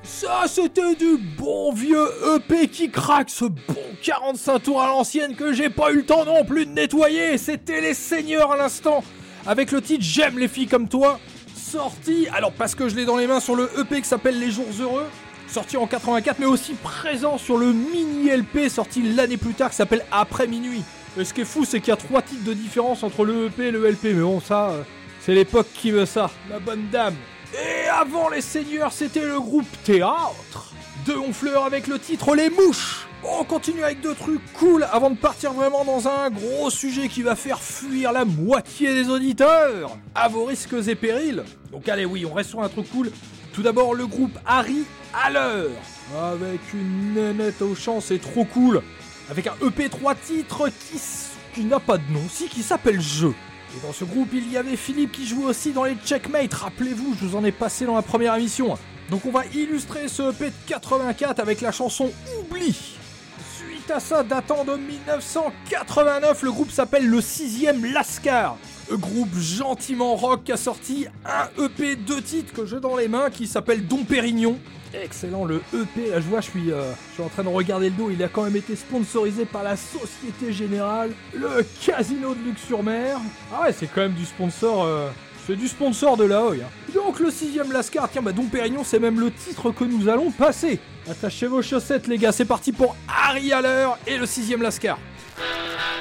Ça, c'était du bon vieux EP qui craque, ce bon 45 tours à l'ancienne que j'ai pas eu le temps non plus de nettoyer. C'était Les Seigneurs à l'instant, avec le titre J'aime les filles comme toi, sorti, alors parce que je l'ai dans les mains sur le EP qui s'appelle Les Jours Heureux, sorti en 84, mais aussi présent sur le mini LP sorti l'année plus tard qui s'appelle Après Minuit. Et ce qui est fou, c'est qu'il y a 3 titres de différence entre le EP et le LP, mais bon, ça, c'est l'époque qui veut ça, la bonne dame. Et avant Les Seigneurs, c'était le groupe Théâtre de Honfleur avec le titre Les Mouches. On continue avec 2 trucs cool avant de partir vraiment dans un gros sujet qui va faire fuir la moitié des auditeurs. À vos risques et périls. Donc allez, oui, on reste sur un truc cool. Tout d'abord, le groupe Harry à l'heure. Avec une nénette au chant, c'est trop cool. Avec un EP 3 titres qui n'a pas de nom, si, qui s'appelle Jeu. Et dans ce groupe, il y avait Philippe qui jouait aussi dans les Checkmate, rappelez-vous, je vous en ai passé dans la première émission. Donc on va illustrer ce EP de 84 avec la chanson Oubli. Suite à ça, datant de 1989, le groupe s'appelle le 6ème Lascar. Un groupe gentiment rock qui a sorti un EP 2 titres que j'ai dans les mains qui s'appelle Dom Pérignon. Excellent, le EP, là je vois, je suis en train de regarder le dos, il a quand même été sponsorisé par la Société Générale, le Casino de Luc-sur-Mer. Ah ouais, c'est quand même du sponsor, c'est du sponsor de la Hoy. Donc le 6ème Lascar, tiens, Dom Pérignon, c'est même le titre que nous allons passer. Attachez vos chaussettes les gars, c'est parti pour Harry à l'heure et le 6ème Lascar.